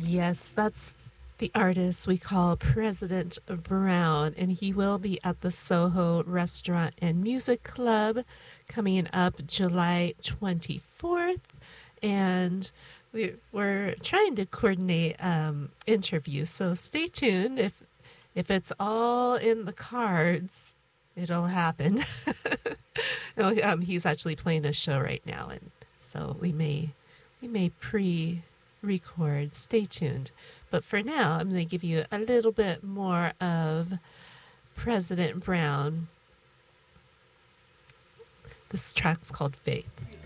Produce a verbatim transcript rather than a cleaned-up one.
Yes, that's the artist we call President Brown, and he will be at the Soho Restaurant and Music Club coming up July twenty-fourth. And we, we're trying to coordinate um, interviews, so stay tuned. If if it's all in the cards, it'll happen. No, um, he's actually playing a show right now, and so we may we may pre-record. Stay tuned. But for now, I'm going to give you a little bit more of President Brown. This track's called Faith.